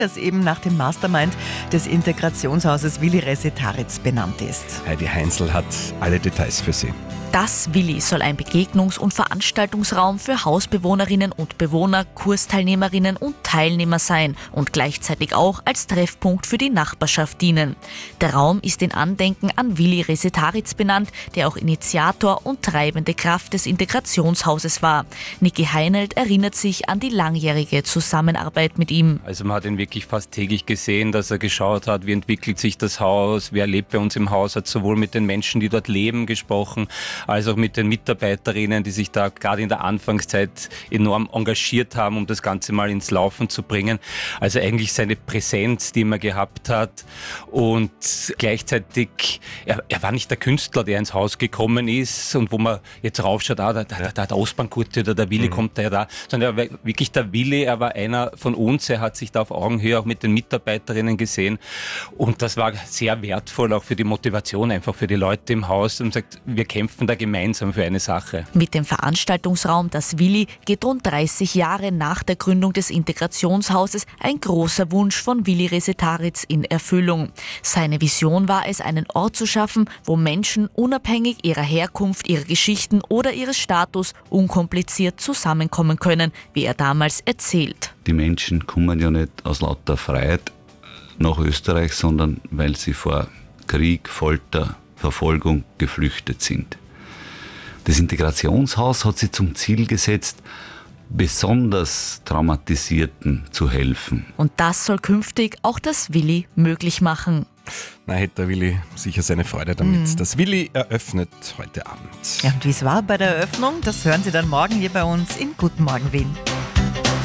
das eben nach dem Mastermind des Integrationshauses Willi Resetaritz benannt ist. Heidi Heinzel hat alle Details für Sie. Das Willi soll ein Begegnungs- und Veranstaltungsraum für Hausbewohnerinnen und Bewohner, Kursteilnehmerinnen und Teilnehmer sein und gleichzeitig auch als Treffpunkt für die Nachbarschaft dienen. Der Raum ist in Andenken an Willi Resetaritz benannt, der auch Initiator und treibende Kraft des Integrationshauses war. Niki Heinelt erinnert sich an die langjährige Zusammenarbeit mit ihm. Also man hat ihn wirklich fast täglich gesehen, dass er geschaut hat, wie entwickelt sich das Haus, wer lebt bei uns im Haus, hat sowohl mit den Menschen, die dort leben, gesprochen, als auch mit den Mitarbeiterinnen, die sich da gerade in der Anfangszeit enorm engagiert haben, um das Ganze mal ins Laufen zu bringen. Also eigentlich seine Präsenz, die man gehabt hat, und gleichzeitig, er war nicht der Künstler, der ins Haus gekommen ist und wo man jetzt raufschaut, der Ostbankurte oder der Willi kommt da, sondern er war wirklich der Willi, er war einer von uns, er hat sich da auf Augenhöhe auch mit den Mitarbeiterinnen gesehen und das war sehr wertvoll auch für die Motivation, einfach für die Leute im Haus und sagt, wir kämpfen da gemeinsam für eine Sache. Mit dem Veranstaltungsraum Das Willi geht rund 30 Jahre nach der Gründung des Integrationshauses ein großer Wunsch von Willi Resetaritz in Erfüllung. Seine Vision war es, einen Ort zu schaffen, wo Menschen unabhängig ihrer Herkunft, ihrer Geschichten oder ihres Status unkompliziert zusammenkommen können, wie er damals erzählt. Die Menschen kommen ja nicht aus lauter Freiheit nach Österreich, sondern weil sie vor Krieg, Folter, Verfolgung geflüchtet sind. Das Integrationshaus hat sich zum Ziel gesetzt, besonders Traumatisierten zu helfen. Und das soll künftig auch das Willi möglich machen. Na, hätte der Willi sicher seine Freude damit. Das Willi eröffnet heute Abend. Ja, und wie es war bei der Eröffnung, das hören Sie dann morgen hier bei uns in Guten Morgen Wien.